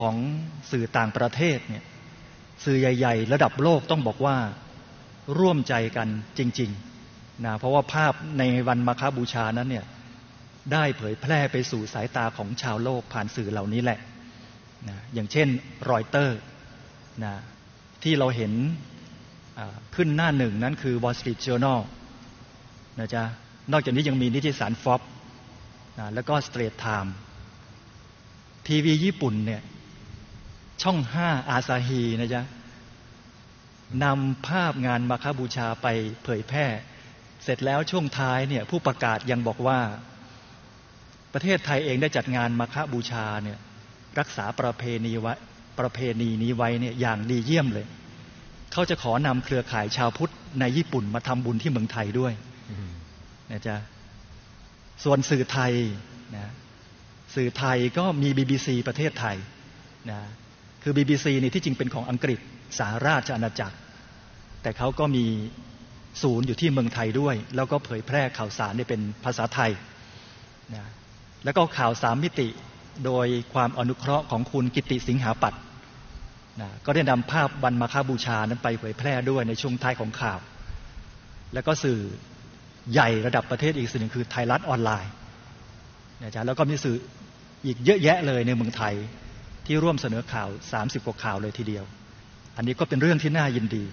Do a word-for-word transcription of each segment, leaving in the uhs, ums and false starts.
ของสื่อต่างประเทศเนี่ยสื่อใหญ่ๆระดับโลกต้องบอกว่าร่วมใจกันจริงๆนะเพราะว่าภาพในวันมาฆบูชานั้นเนี่ยได้เผยแพร่ไปสู่สายตาของชาวโลกผ่านสื่อเหล่านี้แหละนะอย่างเช่นรอยเตอร์นะที่เราเห็นขึ้นหน้าหนึ่งนั้นคือ Wall Street Journal นะจ๊ะนอกจากนี้ยังมีนิตยสาร Forbes นะแล้วก็ Straits Times ทีวีญี่ปุ่นเนี่ยช่องห้าอาซาฮีนะจ๊ะนำภาพงานมาฆบูชาไปเผยแพร่เสร็จแล้วช่วงท้ายเนี่ยผู้ประกาศยังบอกว่าประเทศไทยเองได้จัดงานมาฆบูชาเนี่ยรักษาประเพณีไว้ประเพณีนี้ไว้เนี่ยอย่างดีเยี่ยมเลยเขาจะขอนำเครือข่ายชาวพุทธในญี่ปุ่นมาทำบุญที่เมืองไทยด้วยนะจ๊ะส่วนสื่อไทยนะสื่อไทยก็มี บี บี ซี ประเทศไทยนะคือ บี บี ซี นี่ที่จริงเป็นของอังกฤษสหราชอาณาจักรแต่เขาก็มีศูนย์อยู่ที่เมืองไทยด้วยแล้วก็เผยแพร่ข่าวสารเนี่ยเป็นภาษาไทยนะแล้วก็ข่าวสามมิติโดยความอนุเคราะห์ของคุณกิติสิงหาปัตย์นะก็ได้นำภาพวันมาฆบูชานั้นไปเผยแพร่ด้วยในช่วงท้ายของข่าวแล้วก็สื่อใหญ่ระดับประเทศอีกสื่อหนึ่งคือไทยรัฐออนไลน์นะจ๊ะแล้วก็มีสื่ออีกเยอะแยะเลยในเมืองไทยที่ร่วมเสนอข่าวสามสิบกว่าข่าวเลยทีเดียวอันนี้ก็เป็นเรื่องที่น่ายินดี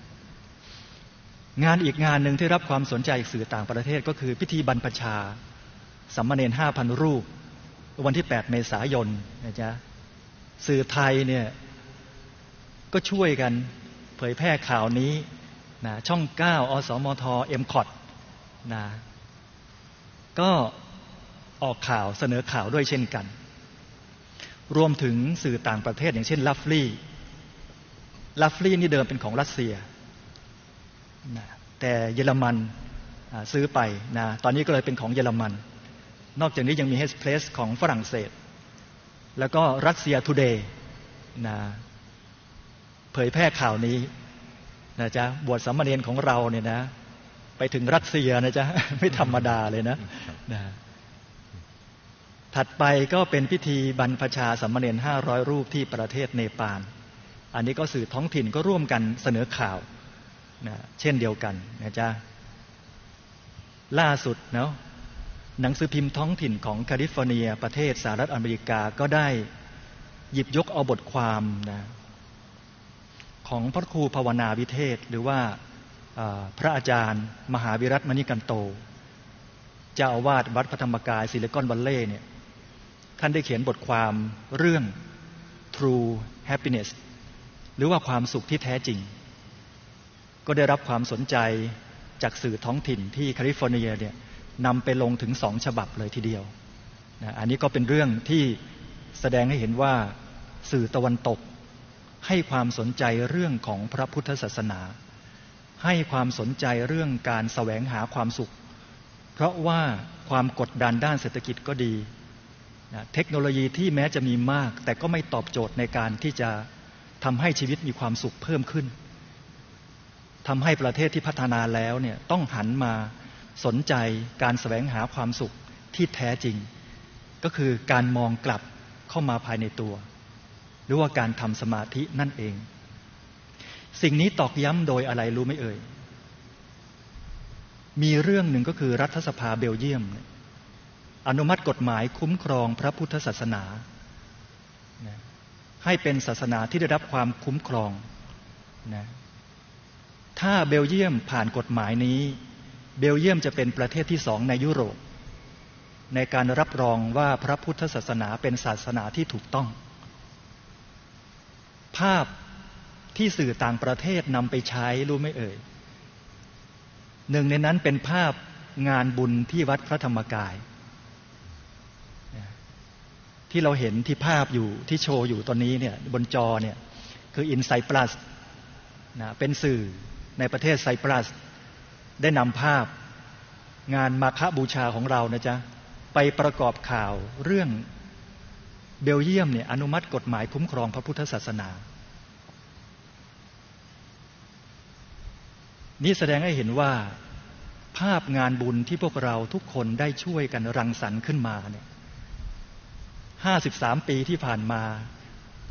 งานอีกงานหนึ่งที่รับความสนใจจากสื่อต่างประเทศก็คือพิธีบรรพชาสามเณร ห้าพัน รูปวันที่แปดเมษายนนะจ๊ะสื่อไทยเนี่ยก็ช่วยกันเผยแพร่ข่าวนี้นะช่องเก้าอสมท เอ็ม คอท นะก็ออกข่าวเสนอข่าวด้วยเช่นกันรวมถึงสื่อต่างประเทศอย่างเช่นลัฟลี่ลัฟลี่นี่เดิมเป็นของรัสเซียนะแต่เยอรมันซื้อไปนะตอนนี้ก็เลยเป็นของเยอรมันนอกจากนี้ยังมีเฮสเพลสของฝรั่งเศสแล้วก็รัสเซียทูเดย์นะเผยแพร่ข่าวนี้นะจ๊ะบวชสามเณรของเราเนี่ยนะไปถึงรัสเซียนะจ๊ะไม่ธรรมดาเลยนะนะถัดไปก็เป็นพิธีบรรพชาสามเณรห้าร้อยรูปที่ประเทศเนปาลอันนี้ก็สื่อท้องถิ่นก็ร่วมกันเสนอข่าวนะเช่นเดียวกันนะจ๊ะล่าสุดเนาะหนังสือพิมพ์ท้องถิ่นของแคลิฟอร์เนียประเทศสหรัฐอเมริกาก็ได้หยิบยกเอาบทความนะของพระครูภาวนาวิเทศหรือว่าพระอาจารย์มหาวิรัตมณิกันโตเจ้าอาวาสวัดพระธรรมกายซิลิคอนวัลเลย์เนี่ยท่านได้เขียนบทความเรื่อง True Happiness หรือว่าความสุขที่แท้จริงก็ได้รับความสนใจจากสื่อท้องถิ่นที่แคลิฟอร์เนียเนี่ยนำไปลงถึงสองฉบับเลยทีเดียวนะอันนี้ก็เป็นเรื่องที่แสดงให้เห็นว่าสื่อตะวันตกให้ความสนใจเรื่องของพระพุทธศาสนาให้ความสนใจเรื่องการแสวงหาความสุขเพราะว่าความกดดันด้านเศรษฐกิจก็ดีนะเทคโนโลยีที่แม้จะมีมากแต่ก็ไม่ตอบโจทย์ในการที่จะทำให้ชีวิตมีความสุขเพิ่มขึ้นทำให้ประเทศที่พัฒนาแล้วเนี่ยต้องหันมาสนใจการแสวงหาความสุขที่แท้จริงก็คือการมองกลับเข้ามาภายในตัวหรือว่าการทำสมาธินั่นเองสิ่งนี้ตอกย้ำโดยอะไรรู้ไหมเอ่ยมีเรื่องหนึ่งก็คือรัฐสภาเบลเยียมอนุมัติกฎหมายคุ้มครองพระพุทธศาสนาให้เป็นศาสนาที่ได้รับความคุ้มครองนะถ้าเบลเยียมผ่านกฎหมายนี้เบลเยียมจะเป็นประเทศที่สองในยุโรปในการรับรองว่าพระพุทธศาสนาเป็นศาสนาที่ถูกต้องภาพที่สื่อต่างประเทศนำไปใช้รู้ไหมเอ่ยหนึ่งในนั้นเป็นภาพงานบุญที่วัดพระธรรมกายที่เราเห็นที่ภาพอยู่ที่โชว์อยู่ตอนนี้เนี่ยบนจอเนี่ยคืออินไซปรัสนะเป็นสื่อในประเทศไซปรัสได้นำภาพงานมาฆบูชาของเรานะจ๊ะไปประกอบข่าวเรื่องเบลเยียมเนี่ยอนุมัติกฎหมายคุ้มครองพระพุทธศาสนานี่แสดงให้เห็นว่าภาพงานบุญที่พวกเราทุกคนได้ช่วยกันรังสรรค์ขึ้นมาเนี่ยห้าสิบสามปีที่ผ่านมา